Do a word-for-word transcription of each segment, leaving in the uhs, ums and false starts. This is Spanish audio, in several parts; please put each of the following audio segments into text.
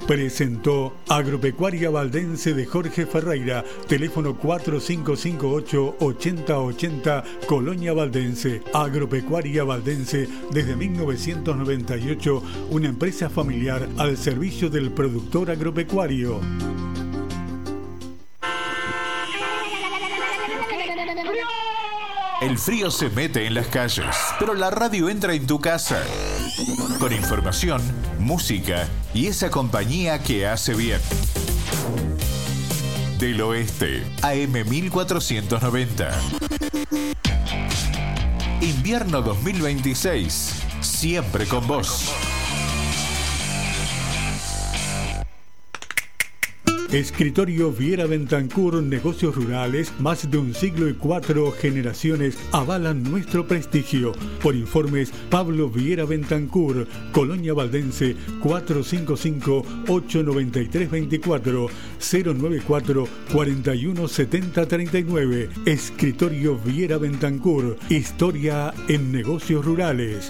Presentó Agropecuaria Valdense de Jorge Ferreira, teléfono cuatro cinco cinco ocho, ochenta ochenta, Colonia Valdense. Agropecuaria Valdense desde mil novecientos noventa y ocho, una empresa familiar al servicio del productor agropecuario. El frío se mete en las calles, pero la radio entra en tu casa. Con información, música y esa compañía que hace bien. Del Oeste, A M mil cuatrocientos noventa. Invierno dos mil veintiséis, siempre con vos. Escritorio Viera Bentancur, negocios rurales, más de un siglo y cuatro generaciones avalan nuestro prestigio. Por informes, Pablo Viera Bentancur, Colonia Valdense, cuatro cinco cinco, ocho nueve tres dos cuatro, cero nueve cuatro, cuatro uno siete cero tres nueve. Escritorio Viera Bentancur, historia en negocios rurales.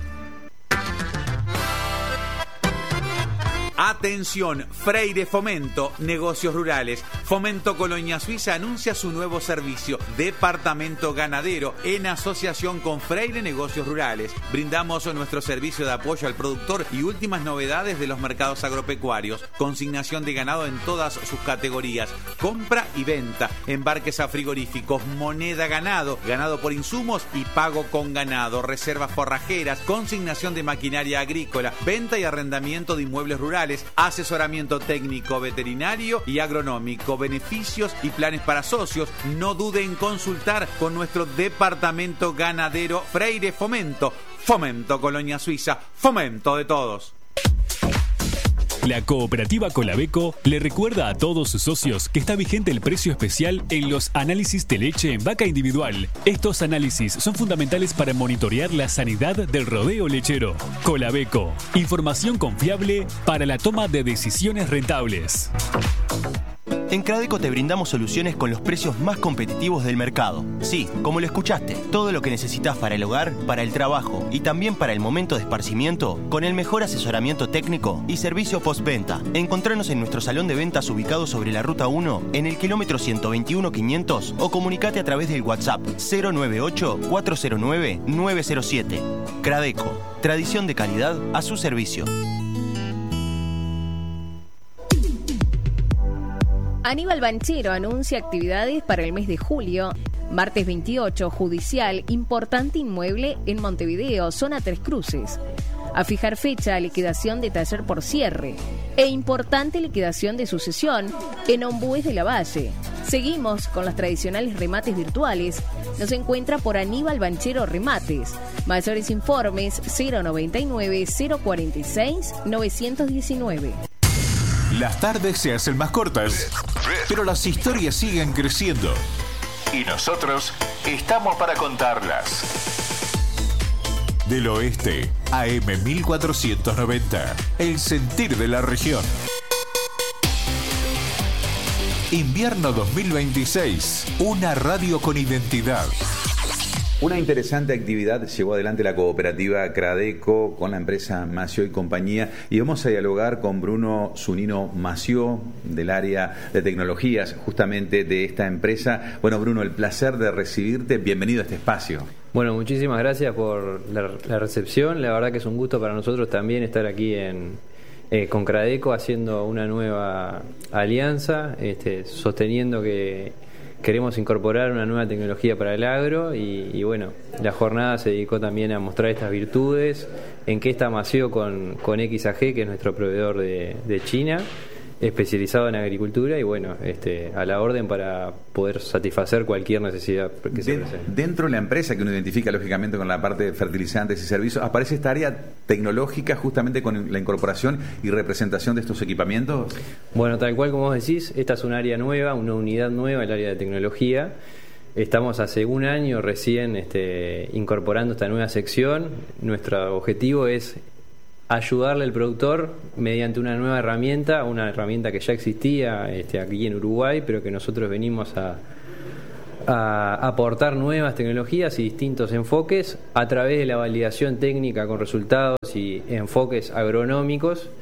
Atención, Freire Fomento, negocios rurales. Fomento Colonia Suiza anuncia su nuevo servicio, Departamento Ganadero, en asociación con Freire Negocios Rurales. Brindamos nuestro servicio de apoyo al productor y últimas novedades de los mercados agropecuarios. Consignación de ganado en todas sus categorías. Compra y venta, embarques a frigoríficos, moneda ganado, ganado por insumos y pago con ganado, reservas forrajeras, consignación de maquinaria agrícola, venta y arrendamiento de inmuebles rurales, asesoramiento técnico, veterinario y agronómico, beneficios y planes para socios. No dude en consultar con nuestro departamento ganadero Freire Fomento. Fomento Colonia Suiza, fomento de todos. La cooperativa Colabeco le recuerda a todos sus socios que está vigente el precio especial en los análisis de leche en vaca individual. Estos análisis son fundamentales para monitorear la sanidad del rodeo lechero. Colabeco, información confiable para la toma de decisiones rentables. En Cradeco te brindamos soluciones con los precios más competitivos del mercado. Sí, como lo escuchaste, todo lo que necesitas para el hogar, para el trabajo y también para el momento de esparcimiento, con el mejor asesoramiento técnico y servicio postventa. Encontranos en nuestro salón de ventas ubicado sobre la Ruta uno, en el kilómetro ciento veintiuno quinientos, o comunicate a través del WhatsApp cero nueve ocho, cuatro cero nueve, nueve cero siete. Cradeco, tradición de calidad a su servicio. Aníbal Banchero anuncia actividades para el mes de julio. Martes veintiocho, judicial, importante inmueble en Montevideo, zona Tres Cruces. A fijar fecha, liquidación de taller por cierre. E importante liquidación de sucesión en Ombúes de la Valle. Seguimos con los tradicionales remates virtuales. Nos encuentra por Aníbal Banchero Remates. Mayores informes cero noventa y nueve, cero cuarenta y seis, novecientos diecinueve. Las tardes se hacen más cortas, pero las historias siguen creciendo. Y nosotros estamos para contarlas. Del Oeste, A M mil cuatrocientos noventa. El sentir de la región. Invierno dos mil veintiséis. Una radio con identidad. Una interesante actividad llevó adelante la cooperativa Cradeco con la empresa Mació y compañía, y vamos a dialogar con Bruno Zunino Mació del área de tecnologías justamente de esta empresa. Bueno, Bruno, el placer de recibirte, bienvenido a este espacio. Bueno, muchísimas gracias por la, la recepción, la verdad que es un gusto para nosotros también estar aquí en, eh, con Cradeco haciendo una nueva alianza, este, sosteniendo que queremos incorporar una nueva tecnología para el agro y, y bueno, la jornada se dedicó también a mostrar estas virtudes, en qué está Mació con, con X A G, que es nuestro proveedor de, de China, especializado en agricultura y bueno, este, a la orden para poder satisfacer cualquier necesidad que se presente. Dentro de la empresa, que uno identifica lógicamente con la parte de fertilizantes y servicios, aparece esta área tecnológica justamente con la incorporación y representación de estos equipamientos. Bueno, tal cual como vos decís, esta es un área nueva, una unidad nueva, el área de tecnología. Estamos hace un año recién este, incorporando esta nueva sección. Nuestro objetivo es ayudarle al productor mediante una nueva herramienta, una herramienta que ya existía este, aquí en Uruguay, pero que nosotros venimos a, a aportar nuevas tecnologías y distintos enfoques a través de la validación técnica con resultados y enfoques agronómicos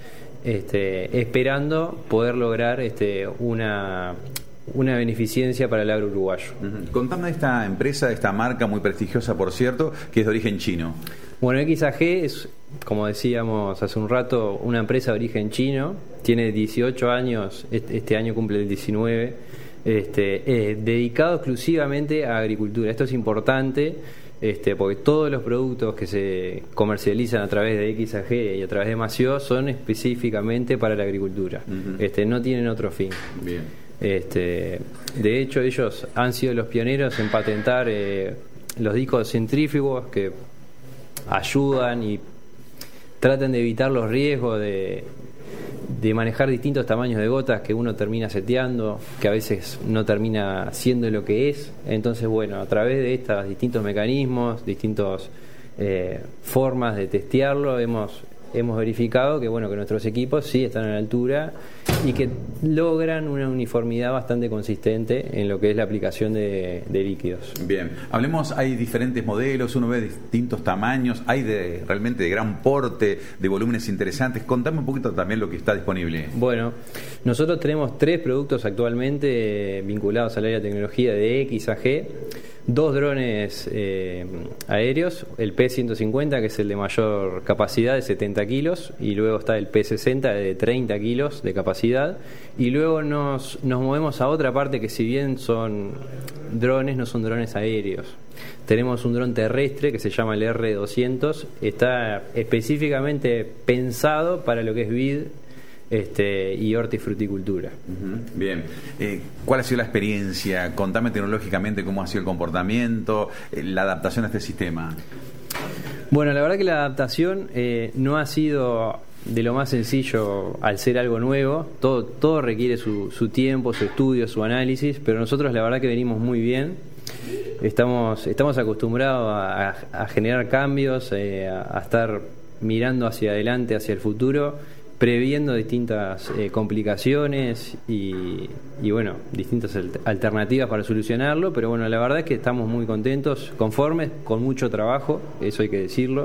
este, esperando poder lograr este, una, una beneficencia para el agro uruguayo. Uh-huh. Contame de esta empresa, de esta marca muy prestigiosa, por cierto, que es de origen chino. Bueno, X A G es, como decíamos hace un rato, una empresa de origen chino, tiene dieciocho años, este año cumple el diecinueve, este, eh, dedicado exclusivamente a agricultura. Esto es importante este, porque todos los productos que se comercializan a través de X A G y a través de Mació son específicamente para la agricultura. Uh-huh. este, no tienen otro fin. Bien. Este, de hecho, ellos han sido los pioneros en patentar eh, los discos centrífugos que ayudan y tratan de evitar los riesgos de, de manejar distintos tamaños de gotas que uno termina seteando, que a veces no termina siendo lo que es. Entonces, bueno, a través de estos distintos mecanismos, distintas eh, formas de testearlo, hemos hemos verificado que bueno que nuestros equipos sí están a la altura y que logran una uniformidad bastante consistente en lo que es la aplicación de, de líquidos. Bien, hablemos, hay diferentes modelos, uno ve distintos tamaños, hay de realmente de gran porte, de volúmenes interesantes. Contame un poquito también lo que está disponible. Bueno, nosotros tenemos tres productos actualmente eh, vinculados al área de tecnología de X A G. Dos drones eh, aéreos, el P ciento cincuenta, que es el de mayor capacidad de setenta kilos, y luego está el P sesenta de treinta kilos de capacidad, y luego nos, nos movemos a otra parte que, si bien son drones, no son drones aéreos. Tenemos un dron terrestre que se llama el R doscientos, está específicamente pensado para lo que es vid Este, y hortifruticultura. Uh-huh. Bien, eh, ¿cuál ha sido la experiencia? Contame tecnológicamente cómo ha sido el comportamiento, eh, la adaptación a este sistema. Bueno, la verdad que la adaptación eh, no ha sido de lo más sencillo al ser algo nuevo. Todo, todo requiere su, su tiempo, su estudio, su análisis, pero nosotros la verdad que venimos muy bien. Estamos, estamos acostumbrados a, a, a generar cambios, eh, a, a estar mirando hacia adelante, hacia el futuro, previendo distintas eh, complicaciones y, y bueno, distintas alternativas para solucionarlo, pero bueno, la verdad es que estamos muy contentos, conformes, con mucho trabajo, eso hay que decirlo,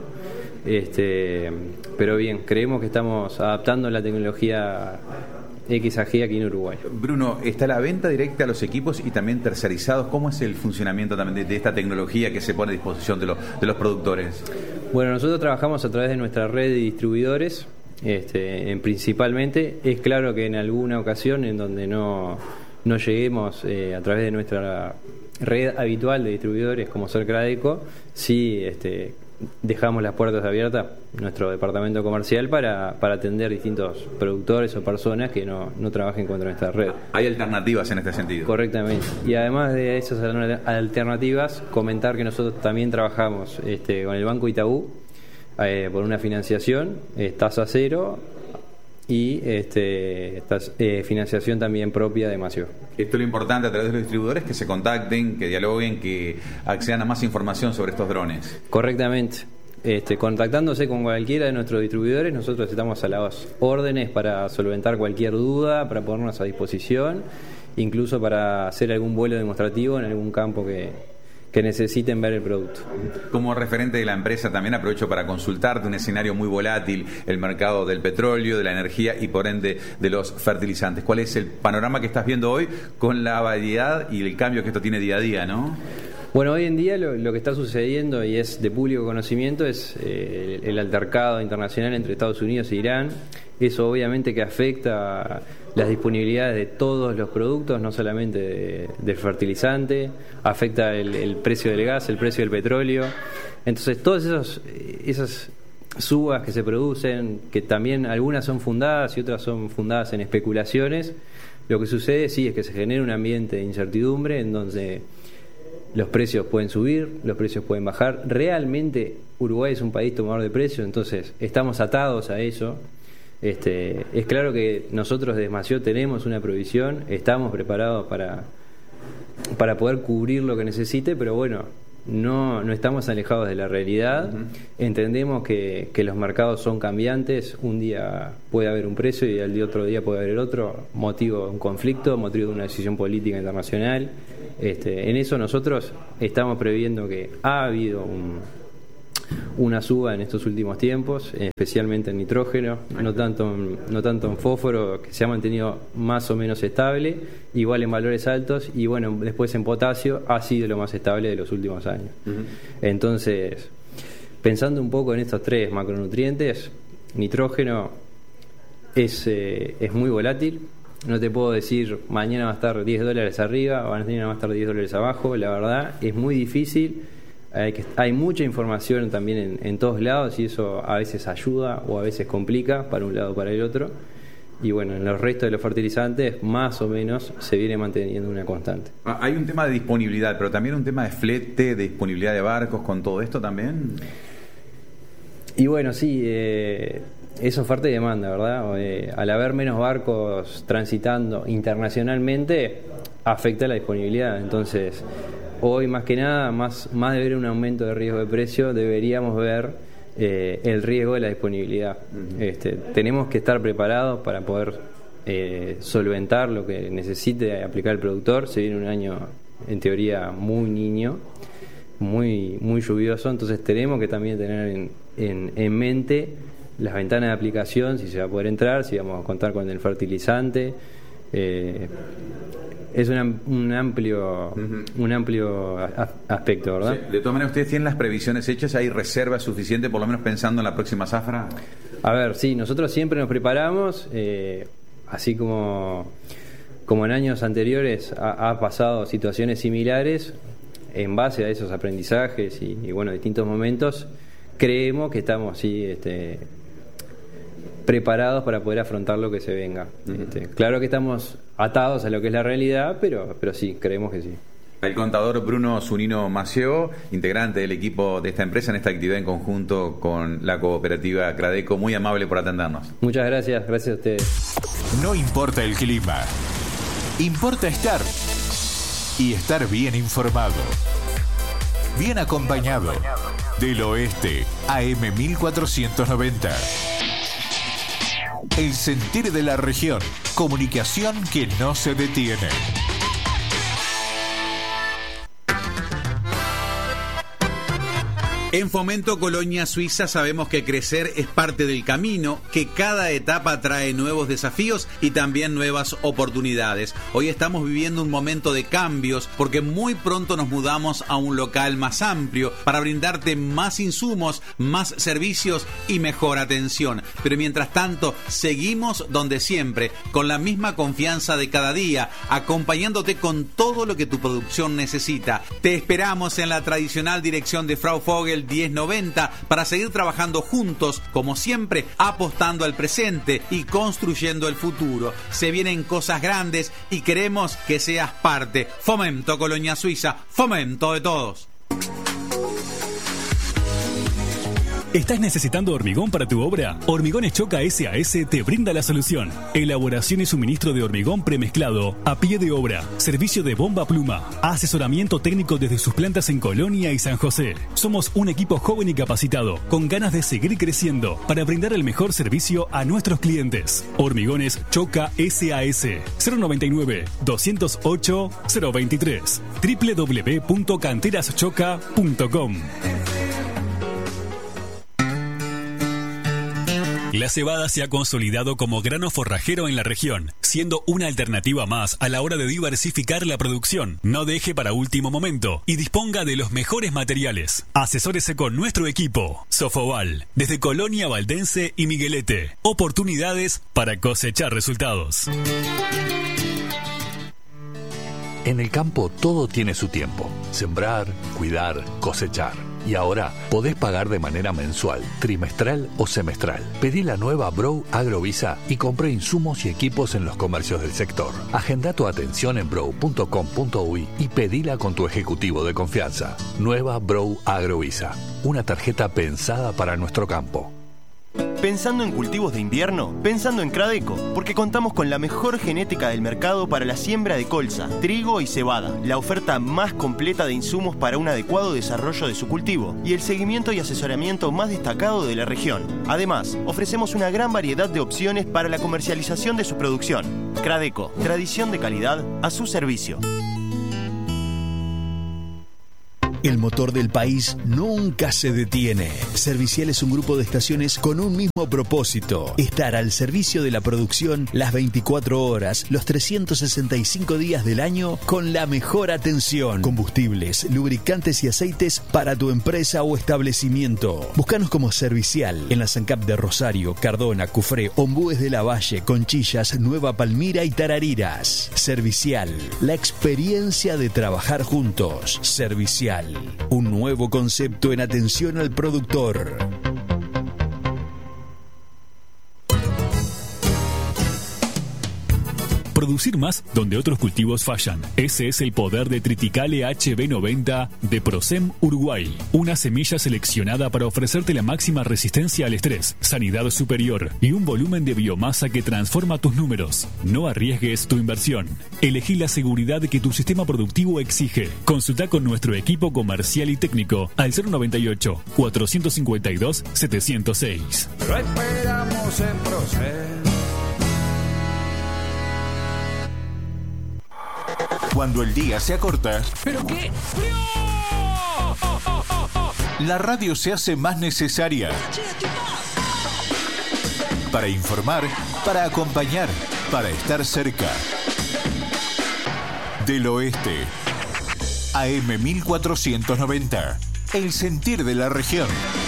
este, pero bien, creemos que estamos adaptando la tecnología X A G aquí en Uruguay. Bruno, ¿está la venta directa a los equipos y también tercerizados? ¿Cómo es el funcionamiento también de, de esta tecnología que se pone a disposición de, lo, de los productores? Bueno, nosotros trabajamos a través de nuestra red de distribuidores. Este, en principalmente, es claro que en alguna ocasión en donde no, no lleguemos eh, a través de nuestra red habitual de distribuidores como ser Cradeco, sí este, dejamos las puertas abiertas, nuestro departamento comercial, para, para atender distintos productores o personas que no, no trabajen contra nuestra red. ¿Hay alternativas en este sentido? Correctamente. Y además de esas alternativas, comentar que nosotros también trabajamos este, con el Banco Itaú, Eh, por una financiación, eh, tasa cero y este, tas, eh, financiación también propia de Mació. Esto es lo importante a través de los distribuidores, que se contacten, que dialoguen, que accedan a más información sobre estos drones. Correctamente. Este, contactándose con cualquiera de nuestros distribuidores, nosotros estamos a las órdenes para solventar cualquier duda, para ponernos a disposición, incluso para hacer algún vuelo demostrativo en algún campo que que necesiten ver el producto. Como referente de la empresa también aprovecho para consultarte un escenario muy volátil, el mercado del petróleo, de la energía y por ende de los fertilizantes. ¿Cuál es el panorama que estás viendo hoy con la variedad y el cambio que esto tiene día a día, no? Bueno, hoy en día lo, lo que está sucediendo y es de público conocimiento es eh, el, el altercado internacional entre Estados Unidos e Irán. Eso obviamente que afecta las disponibilidades de todos los productos, no solamente de, del fertilizante, afecta el, el precio del gas, el precio del petróleo. Entonces todas esos, esas subas que se producen, que también algunas son fundadas y otras son fundadas en especulaciones, lo que sucede sí es que se genera un ambiente de incertidumbre en donde los precios pueden subir, los precios pueden bajar. Realmente Uruguay es un país tomador de precios, entonces estamos atados a eso. Este, es claro que nosotros desde Mació tenemos una provisión, estamos preparados para, para poder cubrir lo que necesite, pero bueno, no, no estamos alejados de la realidad. Uh-huh. Entendemos que, que los mercados son cambiantes, un día puede haber un precio y al día otro día puede haber el otro, motivo de un conflicto, motivo de una decisión política internacional. Este, en eso nosotros estamos previendo que ha habido un una suba en estos últimos tiempos, especialmente en nitrógeno, no tanto en, no tanto en fósforo, que se ha mantenido más o menos estable, igual en valores altos, y bueno, después en potasio ha sido lo más estable de los últimos años. Uh-huh. Entonces, pensando un poco en estos tres macronutrientes, nitrógeno es, eh, es muy volátil. No te puedo decir mañana va a estar diez dólares arriba, mañana va a estar diez dólares abajo. La verdad es muy difícil. Hay, que, hay mucha información también en, en todos lados, y eso a veces ayuda o a veces complica para un lado o para el otro. Y bueno, en los restos de los fertilizantes más o menos se viene manteniendo una constante. Hay un tema de disponibilidad, pero también un tema de flete, de disponibilidad de barcos con todo esto también. Y bueno, sí, eh, es oferta y demanda, ¿verdad? Eh, al haber menos barcos transitando internacionalmente, afecta la disponibilidad. Entonces, hoy más que nada, más, más de ver un aumento de riesgo de precio, deberíamos ver eh, el riesgo de la disponibilidad. Uh-huh. Este, tenemos que estar preparados para poder eh, solventar lo que necesite aplicar el productor. Se viene un año, en teoría, muy niño, muy, muy lluvioso, entonces tenemos que también tener en, en, en mente las ventanas de aplicación, si se va a poder entrar, si vamos a contar con el fertilizante. Eh, es un, un amplio uh-huh. un amplio a, aspecto, ¿verdad? Sí. De todas maneras, ¿ustedes tienen las previsiones hechas? ¿Hay reservas suficientes, por lo menos pensando en la próxima zafra? A ver, sí, nosotros siempre nos preparamos, eh, así como, como en años anteriores ha, ha pasado situaciones similares. En base a esos aprendizajes y, y bueno, distintos momentos, creemos que estamos sí, este, preparados para poder afrontar lo que se venga. Uh-huh. Este, claro que estamos atados a lo que es la realidad, pero, pero sí, creemos que sí. El contador Bruno Zunino Mació, integrante del equipo de esta empresa en esta actividad en conjunto con la cooperativa Cradeco, muy amable por atendernos. Muchas gracias, gracias a ustedes. No importa el clima, importa estar y estar bien informado, bien acompañado. Del Oeste, A M mil cuatrocientos noventa. El sentir de la región. Comunicación que no se detiene. En Fomento Colonia Suiza sabemos que crecer es parte del camino, que cada etapa trae nuevos desafíos y también nuevas oportunidades. Hoy estamos viviendo un momento de cambios porque muy pronto nos mudamos a un local más amplio para brindarte más insumos, más servicios y mejor atención. Pero mientras tanto, seguimos donde siempre, con la misma confianza de cada día, acompañándote con todo lo que tu producción necesita. Te esperamos en la tradicional dirección de Frau Vogel diez noventa para seguir trabajando juntos, como siempre, apostando al presente y construyendo el futuro. Se vienen cosas grandes y queremos que seas parte. Fomento Colonia Suiza, fomento de todos. ¿Estás necesitando hormigón para tu obra? Hormigones Choca S A S te brinda la solución. Elaboración y suministro de hormigón premezclado a pie de obra. Servicio de bomba pluma. Asesoramiento técnico desde sus plantas en Colonia y San José. Somos un equipo joven y capacitado, con ganas de seguir creciendo para brindar el mejor servicio a nuestros clientes. Hormigones Choca S A S. cero noventa y nueve, doscientos ocho, cero veintitrés. doble u doble u doble u punto canteras choca punto com. La cebada se ha consolidado como grano forrajero en la región, siendo una alternativa más a la hora de diversificar la producción. No deje para último momento y disponga de los mejores materiales. Asesórese con nuestro equipo. Sofoval, desde Colonia Valdense y Miguelete. Oportunidades para cosechar resultados. En el campo todo tiene su tiempo. Sembrar, cuidar, cosechar. Y ahora podés pagar de manera mensual, trimestral o semestral. Pedí la nueva Brow Agrovisa y compré insumos y equipos en los comercios del sector. Agenda tu atención en brow punto com punto uy y pedila con tu ejecutivo de confianza. Nueva Brow Agrovisa, una tarjeta pensada para nuestro campo. Pensando en cultivos de invierno, pensando en Cradeco, porque contamos con la mejor genética del mercado para la siembra de colza, trigo y cebada, la oferta más completa de insumos para un adecuado desarrollo de su cultivo y el seguimiento y asesoramiento más destacado de la región. Además, ofrecemos una gran variedad de opciones para la comercialización de su producción. Cradeco, tradición de calidad a su servicio. El motor del país nunca se detiene. Servicial es un grupo de estaciones con un mismo propósito: estar al servicio de la producción las veinticuatro horas, los trescientos sesenta y cinco días del año, con la mejor atención. Combustibles, lubricantes y aceites para tu empresa o establecimiento. Búscanos como Servicial en la SANCAP de Rosario, Cardona, Cufré, Ombúes de la Valle, Conchillas, Nueva Palmira y Tarariras. Servicial, la experiencia de trabajar juntos. Servicial, un nuevo concepto en atención al productor. Producir más donde otros cultivos fallan. Ese es el poder de Triticale H B noventa de Procem Uruguay. Una semilla seleccionada para ofrecerte la máxima resistencia al estrés, sanidad superior y un volumen de biomasa que transforma tus números. No arriesgues tu inversión. Elegí la seguridad que tu sistema productivo exige. Consulta con nuestro equipo comercial y técnico al cero noventa y ocho, cuatrocientos cincuenta y dos, setecientos seis. Lo esperamos en Procem. Cuando el día se acorta, ¿pero qué? la radio se hace más necesaria. Para informar, para acompañar, para estar cerca. Del Oeste, A M mil cuatrocientos noventa. El sentir de la región.